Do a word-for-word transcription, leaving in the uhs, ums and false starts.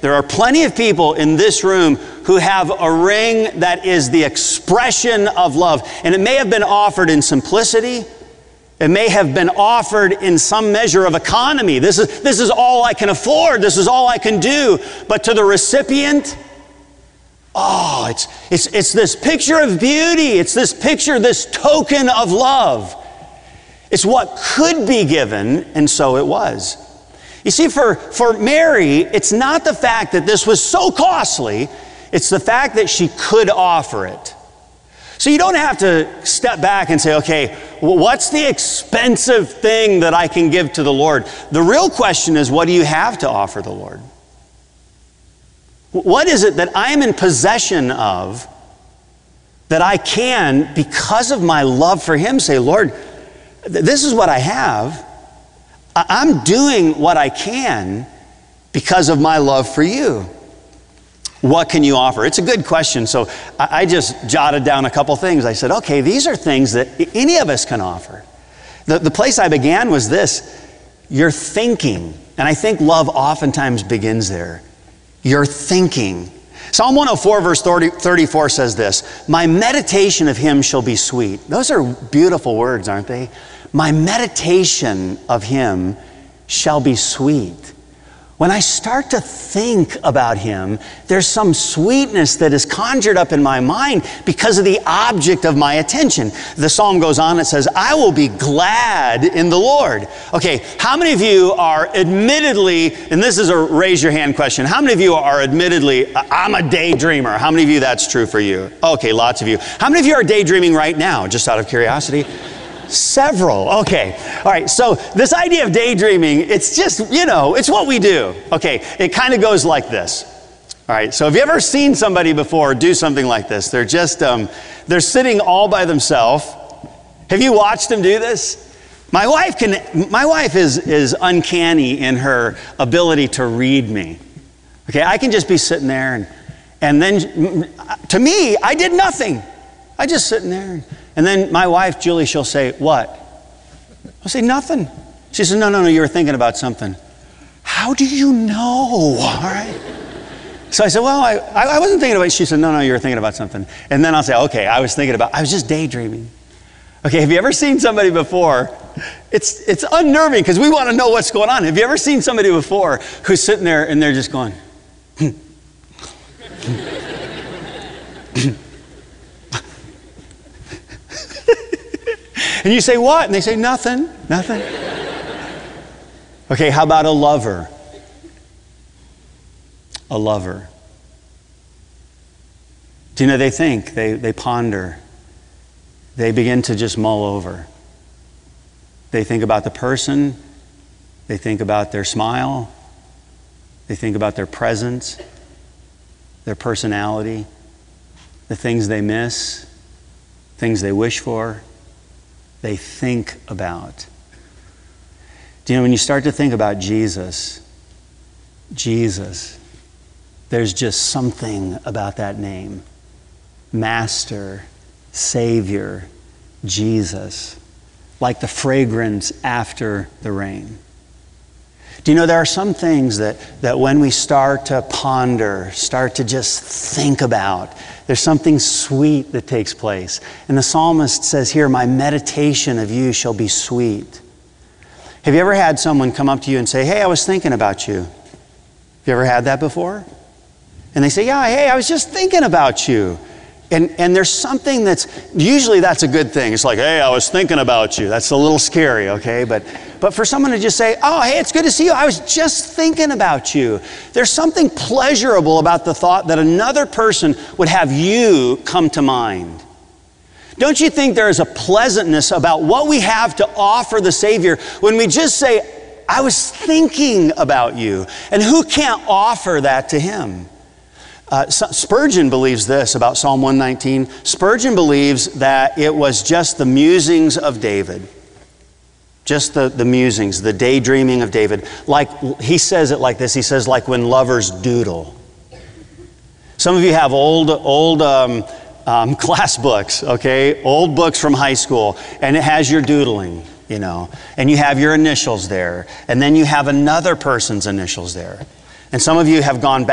There are plenty of people in this room who have a ring that is the expression of love. And it may have been offered in simplicity. It may have been offered in some measure of economy. This is, this is all I can afford. This is all I can do. But to the recipient, oh, it's, it's, it's this picture of beauty. It's this picture, this token of love. It's what could be given, and so it was. You see, for, for Mary, it's not the fact that this was so costly. It's the fact that she could offer it. So you don't have to step back and say, okay, well, what's the expensive thing that I can give to the Lord? The real question is, what do you have to offer the Lord? What is it that I'm in possession of that I can, because of my love for Him, say, Lord, this is what I have. I'm doing what I can because of my love for you. What can you offer? It's a good question. So I just jotted down a couple things. I said, okay, these are things that any of us can offer. The, the place I began was this: your thinking. And I think love oftentimes begins there. Your thinking. Psalm one oh four verse thirty-four says this: my meditation of Him shall be sweet. Those are beautiful words, aren't they? My meditation of Him shall be sweet. When I start to think about Him, there's some sweetness that is conjured up in my mind because of the object of my attention. The psalm goes on, it says, I will be glad in the Lord. Okay, how many of you are admittedly, and this is a raise your hand question, how many of you are admittedly, I'm a daydreamer? How many of you that's true for you? Okay, lots of you. How many of you are daydreaming right now, just out of curiosity? Several. Okay. All right. So this idea of daydreaming, it's just, you know, it's what we do. Okay. It kind of goes like this. All right. So have you ever seen somebody before do something like this? They're just, um, they're sitting all by themselves. Have you watched them do this? My wife can, my wife is, is uncanny in her ability to read me. Okay. I can just be sitting there and, and then to me, I did nothing. I just sitting there. And then my wife, Julie, she'll say, what? I'll say, nothing. She says, no, no, no, you were thinking about something. How do you know? All right. So I said, well, I, I wasn't thinking about it. She said, no, no, you were thinking about something. And then I'll say, okay, I was thinking about, I was just daydreaming. Okay, have you ever seen somebody before? It's, it's unnerving because we want to know what's going on. Have you ever seen somebody before who's sitting there and they're just going, hmm. And you say, what? And they say, nothing, nothing. Okay, how about a lover? A lover. Do you know, they think, they, they ponder. They begin to just mull over. They think about the person. They think about their smile. They think about their presence, their personality, the things they miss, things they wish for. They think about. Do you know, when you start to think about Jesus, Jesus, there's just something about that name. Master, Savior, Jesus, like the fragrance after the rain. Do you know, there are some things that, that when we start to ponder, start to just think about, there's something sweet that takes place. And the psalmist says here, my meditation of you shall be sweet. Have you ever had someone come up to you and say, hey, I was thinking about you? Have you ever had that before? And they say, yeah, hey, I was just thinking about you. And, and there's something that's, usually that's a good thing. It's like, hey, I was thinking about you. That's a little scary, okay? But, but for someone to just say, oh, hey, it's good to see you. I was just thinking about you. There's something pleasurable about the thought that another person would have you come to mind. Don't you think there is a pleasantness about what we have to offer the Savior when we just say, I was thinking about you? And who can't offer that to Him? Uh, Spurgeon believes this about Psalm one nineteen. Spurgeon believes that it was just the musings of David. Just the, the musings, the daydreaming of David. Like, he says it like this. He says, like when lovers doodle. Some of you have old, old um, um, class books, okay? Old books from high school. And it has your doodling, you know. And you have your initials there. And then you have another person's initials there. And some of you have gone back